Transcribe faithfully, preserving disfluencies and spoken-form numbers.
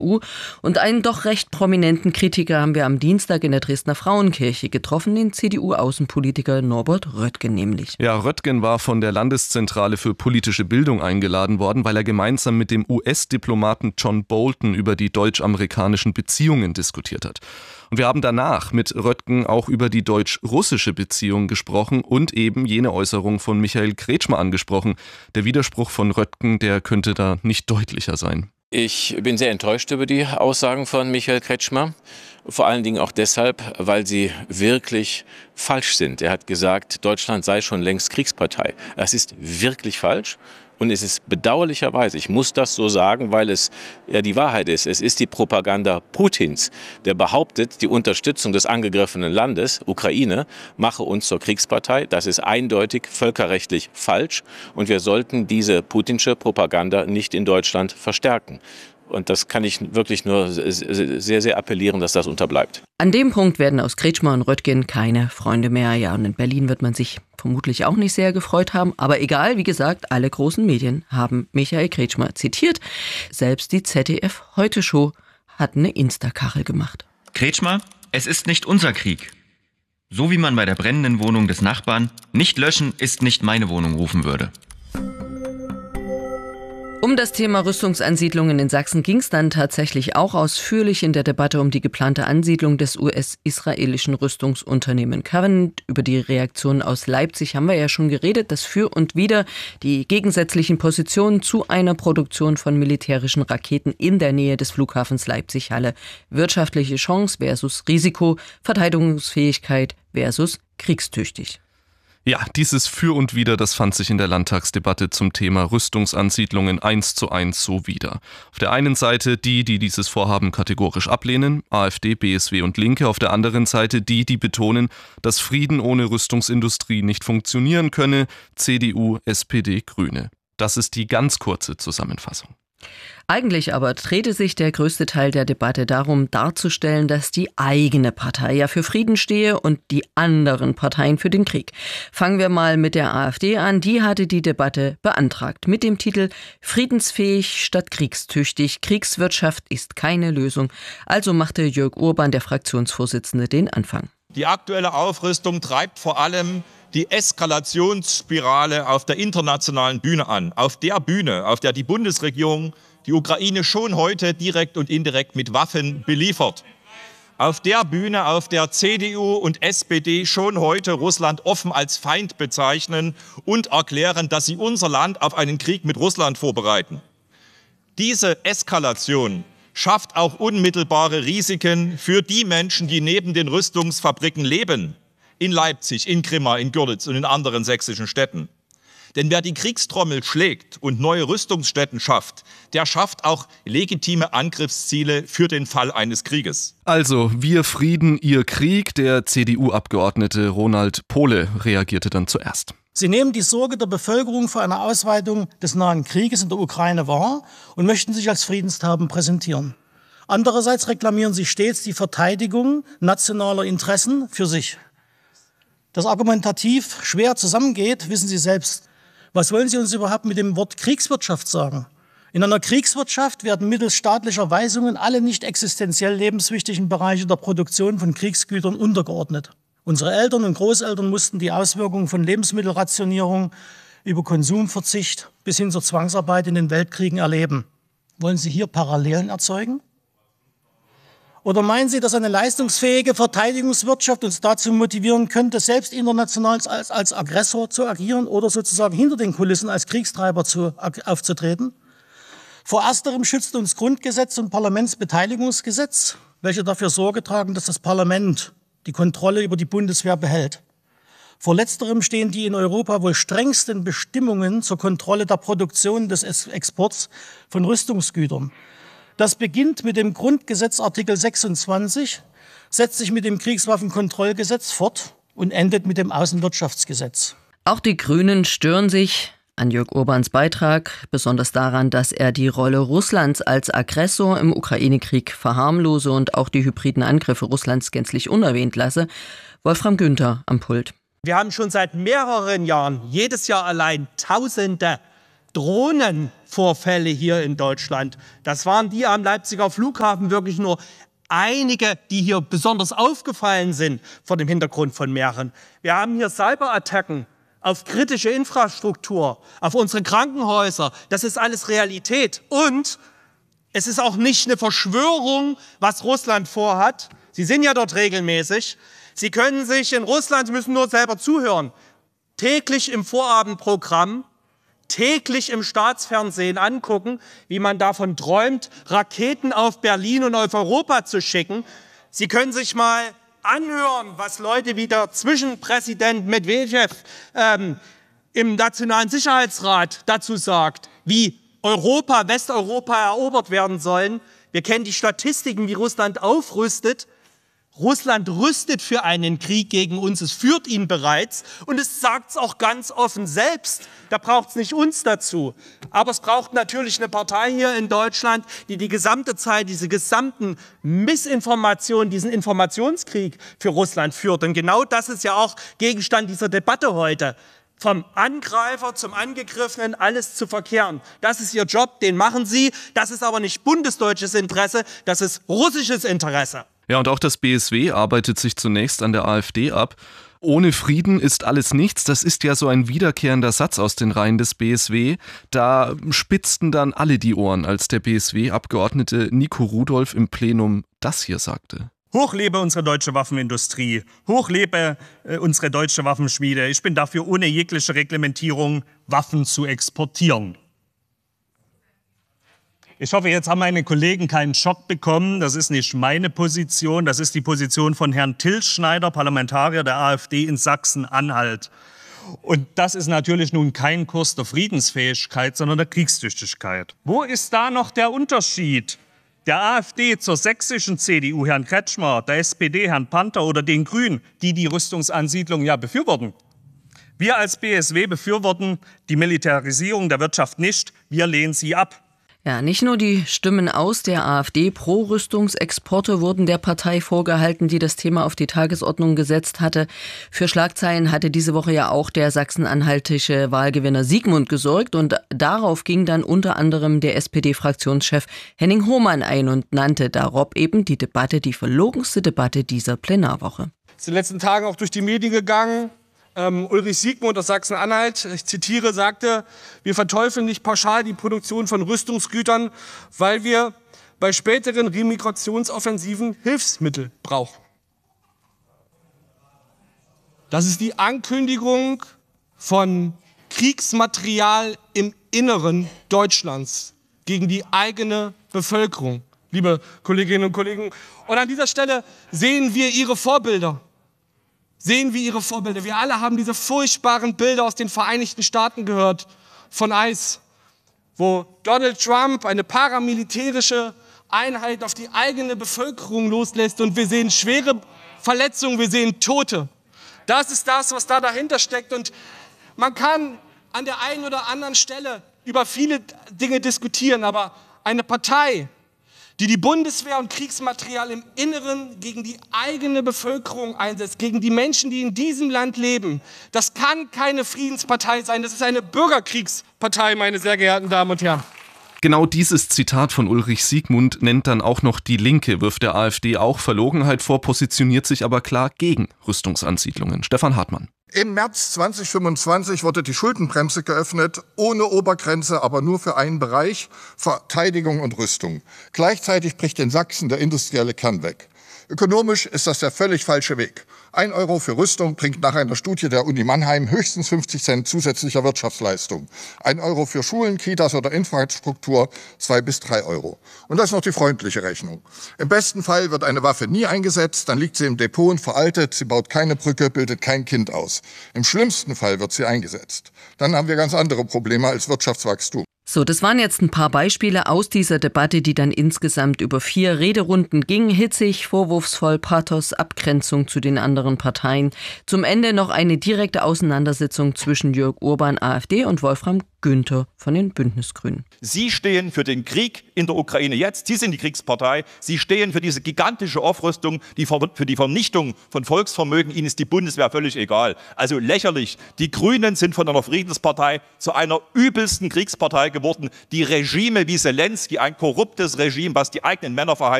U. Und einen doch recht prominenten Kritiker haben wir am Dienstag in der Dresdner Frauenkirche getroffen, den C D U-Außenpolitiker Norbert Röttgen nämlich. Ja, Röttgen war von der Landeszentrale für politische Bildung eingeladen worden, weil er gemeinsam mit dem U S-Diplomaten John Bolton über die deutsch-amerikanischen Beziehungen diskutiert hat. Und wir haben danach mit Röttgen auch über die deutsch-russische Beziehung gesprochen und eben jene Äußerung von Michael Kretschmer angesprochen. Der Widerspruch von Röttgen, der könnte da nicht deutlicher sein. Ich bin sehr enttäuscht über die Aussagen von Michael Kretschmer. Vor allen Dingen auch deshalb, weil sie wirklich falsch sind. Er hat gesagt, Deutschland sei schon längst Kriegspartei. Das ist wirklich falsch. Und es ist bedauerlicherweise, ich muss das so sagen, weil es ja die Wahrheit ist, es ist die Propaganda Putins, der behauptet, die Unterstützung des angegriffenen Landes, Ukraine, mache uns zur Kriegspartei. Das ist eindeutig völkerrechtlich falsch und wir sollten diese putinsche Propaganda nicht in Deutschland verstärken. Und das kann ich wirklich nur sehr, sehr appellieren, dass das unterbleibt. An dem Punkt werden aus Kretschmer und Röttgen keine Freunde mehr. Ja, und in Berlin wird man sich vermutlich auch nicht sehr gefreut haben. Aber egal, wie gesagt, alle großen Medien haben Michael Kretschmer zitiert. Selbst die Z D F-Heute-Show hat eine Insta-Kachel gemacht. Kretschmer, es ist nicht unser Krieg. So wie man bei der brennenden Wohnung des Nachbarn nicht löschen ist nicht meine Wohnung rufen würde. Um das Thema Rüstungsansiedlungen in Sachsen ging es dann tatsächlich auch ausführlich in der Debatte um die geplante Ansiedlung des U S-israelischen Rüstungsunternehmen Covenant. Über die Reaktionen aus Leipzig haben wir ja schon geredet, das Für und Wider, die gegensätzlichen Positionen zu einer Produktion von militärischen Raketen in der Nähe des Flughafens Leipzig-Halle. Wirtschaftliche Chance versus Risiko, Verteidigungsfähigkeit versus kriegstüchtig. Ja, dieses Für und Wider, das fand sich in der Landtagsdebatte zum Thema Rüstungsansiedlungen eins zu eins so wieder. Auf der einen Seite die, die dieses Vorhaben kategorisch ablehnen, AfD, B S W und Linke. Auf der anderen Seite die, die betonen, dass Frieden ohne Rüstungsindustrie nicht funktionieren könne, C D U, S P D, Grüne. Das ist die ganz kurze Zusammenfassung. Eigentlich aber drehte sich der größte Teil der Debatte darum, darzustellen, dass die eigene Partei ja für Frieden stehe und die anderen Parteien für den Krieg. Fangen wir mal mit der AfD an. Die hatte die Debatte beantragt mit dem Titel Friedensfähig statt kriegstüchtig. Kriegswirtschaft ist keine Lösung. Also machte Jörg Urban, der Fraktionsvorsitzende, den Anfang. Die aktuelle Aufrüstung treibt vor allem die Eskalationsspirale auf der internationalen Bühne an. Auf der Bühne, auf der die Bundesregierung die Ukraine schon heute direkt und indirekt mit Waffen beliefert. Auf der Bühne, auf der C D U und S P D schon heute Russland offen als Feind bezeichnen und erklären, dass sie unser Land auf einen Krieg mit Russland vorbereiten. Diese Eskalation schafft auch unmittelbare Risiken für die Menschen, die neben den Rüstungsfabriken leben. In Leipzig, in Grimma, in Görlitz und in anderen sächsischen Städten. Denn wer die Kriegstrommel schlägt und neue Rüstungsstätten schafft, der schafft auch legitime Angriffsziele für den Fall eines Krieges. Also, wir Frieden, ihr Krieg. Der C D U-Abgeordnete Ronald Pohle reagierte dann zuerst. Sie nehmen die Sorge der Bevölkerung vor einer Ausweitung des nahen Krieges in der Ukraine wahr und möchten sich als Friedenstaten präsentieren. Andererseits reklamieren sie stets die Verteidigung nationaler Interessen für sich. Das argumentativ schwer zusammengeht, wissen Sie selbst. Was wollen Sie uns überhaupt mit dem Wort Kriegswirtschaft sagen? In einer Kriegswirtschaft werden mittels staatlicher Weisungen alle nicht existenziell lebenswichtigen Bereiche der Produktion von Kriegsgütern untergeordnet. Unsere Eltern und Großeltern mussten die Auswirkungen von Lebensmittelrationierung über Konsumverzicht bis hin zur Zwangsarbeit in den Weltkriegen erleben. Wollen Sie hier Parallelen erzeugen? Oder meinen Sie, dass eine leistungsfähige Verteidigungswirtschaft uns dazu motivieren könnte, selbst international als, als Aggressor zu agieren oder sozusagen hinter den Kulissen als Kriegstreiber zu, aufzutreten? Vor ersterem schützt uns Grundgesetz und Parlamentsbeteiligungsgesetz, welche dafür Sorge tragen, dass das Parlament die Kontrolle über die Bundeswehr behält. Vor letzterem stehen die in Europa wohl strengsten Bestimmungen zur Kontrolle der Produktion des Exports von Rüstungsgütern. Das beginnt mit dem Grundgesetz Artikel sechsundzwanzig, setzt sich mit dem Kriegswaffenkontrollgesetz fort und endet mit dem Außenwirtschaftsgesetz. Auch die Grünen stören sich an Jörg Urbans Beitrag, besonders daran, dass er die Rolle Russlands als Aggressor im Ukraine-Krieg verharmlose und auch die hybriden Angriffe Russlands gänzlich unerwähnt lasse. Wolfram Günther am Pult. Wir haben schon seit mehreren Jahren jedes Jahr allein Tausende Drohnenvorfälle hier in Deutschland. Das waren die am Leipziger Flughafen wirklich nur einige, die hier besonders aufgefallen sind vor dem Hintergrund von mehreren. Wir haben hier Cyberattacken auf kritische Infrastruktur, auf unsere Krankenhäuser. Das ist alles Realität. Und es ist auch nicht eine Verschwörung, was Russland vorhat. Sie sind ja dort regelmäßig. Sie können sich in Russland, Sie müssen nur selber zuhören, täglich im Vorabendprogramm, täglich im Staatsfernsehen angucken, wie man davon träumt, Raketen auf Berlin und auf Europa zu schicken. Sie können sich mal anhören, was Leute wie der Zwischenpräsident Medvedev ähm, im Nationalen Sicherheitsrat dazu sagt, wie Europa, Westeuropa erobert werden sollen. Wir kennen die Statistiken, wie Russland aufrüstet. Russland rüstet für einen Krieg gegen uns, es führt ihn bereits und es sagt es auch ganz offen selbst. Da braucht es nicht uns dazu. Aber es braucht natürlich eine Partei hier in Deutschland, die die gesamte Zeit diese gesamten Missinformationen, diesen Informationskrieg für Russland führt. Und genau das ist ja auch Gegenstand dieser Debatte heute. Vom Angreifer zum Angegriffenen alles zu verkehren. Das ist ihr Job, den machen sie. Das ist aber nicht bundesdeutsches Interesse, das ist russisches Interesse. Ja, und auch das B S W arbeitet sich zunächst an der AfD ab. Ohne Frieden ist alles nichts. Das ist ja so ein wiederkehrender Satz aus den Reihen des B S W. Da spitzten dann alle die Ohren, als der B S W-Abgeordnete Nico Rudolph im Plenum das hier sagte. Hoch lebe unsere deutsche Waffenindustrie, hoch lebe äh, unsere deutsche Waffenschmiede. Ich bin dafür, ohne jegliche Reglementierung Waffen zu exportieren. Ich hoffe, jetzt haben meine Kollegen keinen Schock bekommen. Das ist nicht meine Position, das ist die Position von Herrn Till Schneider, Parlamentarier der AfD in Sachsen-Anhalt. Und das ist natürlich nun kein Kurs der Friedensfähigkeit, sondern der Kriegstüchtigkeit. Wo ist da noch der Unterschied der AfD zur sächsischen C D U, Herrn Kretschmer, der S P D, Herrn Panther oder den Grünen, die die Rüstungsansiedlung ja befürworten? Wir als B S W befürworten die Militarisierung der Wirtschaft nicht, wir lehnen sie ab. Ja, nicht nur die Stimmen aus der AfD pro Rüstungsexporte wurden der Partei vorgehalten, die das Thema auf die Tagesordnung gesetzt hatte. Für Schlagzeilen hatte diese Woche ja auch der sachsen-anhaltische Wahlgewinner Siegmund gesorgt und darauf ging dann unter anderem der S P D-Fraktionschef Henning Hohmann ein und nannte darob eben die Debatte die verlogenste Debatte dieser Plenarwoche. Ist in den letzten Tagen auch durch die Medien gegangen. Ähm, Ulrich Siegmund aus Sachsen-Anhalt, ich zitiere, sagte, wir verteufeln nicht pauschal die Produktion von Rüstungsgütern, weil wir bei späteren Remigrationsoffensiven Hilfsmittel brauchen. Das ist die Ankündigung von Kriegsmaterial im Inneren Deutschlands gegen die eigene Bevölkerung, liebe Kolleginnen und Kollegen. Und an dieser Stelle sehen wir ihre Vorbilder. Sehen wir ihre Vorbilder. Wir alle haben diese furchtbaren Bilder aus den Vereinigten Staaten gehört, von I C E, wo Donald Trump eine paramilitärische Einheit auf die eigene Bevölkerung loslässt und wir sehen schwere Verletzungen, wir sehen Tote. Das ist das, was da dahinter steckt und man kann an der einen oder anderen Stelle über viele Dinge diskutieren, aber eine Partei, die die Bundeswehr und Kriegsmaterial im Inneren gegen die eigene Bevölkerung einsetzt, gegen die Menschen, die in diesem Land leben. Das kann keine Friedenspartei sein, das ist eine Bürgerkriegspartei, meine sehr geehrten Damen und Herren. Genau dieses Zitat von Ulrich Siegmund nennt dann auch noch die Linke, wirft der AfD auch Verlogenheit vor, positioniert sich aber klar gegen Rüstungsansiedlungen. Stefan Hartmann. Im März zweitausendfünfundzwanzig wurde die Schuldenbremse geöffnet, ohne Obergrenze, aber nur für einen Bereich, Verteidigung und Rüstung. Gleichzeitig bricht in Sachsen der industrielle Kern weg. Ökonomisch ist das der völlig falsche Weg. Ein Euro für Rüstung bringt nach einer Studie der Uni Mannheim höchstens fünfzig Cent zusätzlicher Wirtschaftsleistung. Ein Euro für Schulen, Kitas oder Infrastruktur, zwei bis drei Euro. Und das ist noch die freundliche Rechnung. Im besten Fall wird eine Waffe nie eingesetzt, dann liegt sie im Depot und veraltet, sie baut keine Brücke, bildet kein Kind aus. Im schlimmsten Fall wird sie eingesetzt. Dann haben wir ganz andere Probleme als Wirtschaftswachstum. So, das waren jetzt ein paar Beispiele aus dieser Debatte, die dann insgesamt über vier Rederunden ging. Hitzig, vorwurfsvoll, Pathos, Abgrenzung zu den anderen Parteien. Zum Ende noch eine direkte Auseinandersetzung zwischen Jörg Urban, AfD, und Wolfram Günther von den Bündnisgrünen. Sie stehen für den Krieg in der Ukraine jetzt. Sie sind die Kriegspartei. Sie stehen für diese gigantische Aufrüstung, die für die Vernichtung von Volksvermögen. Ihnen ist die Bundeswehr völlig egal. Also lächerlich. Die Grünen sind von einer Friedenspartei zu einer übelsten Kriegspartei geworden. Die Regime wie Zelensky, ein korruptes Regime, was die eigenen Männer verheizt.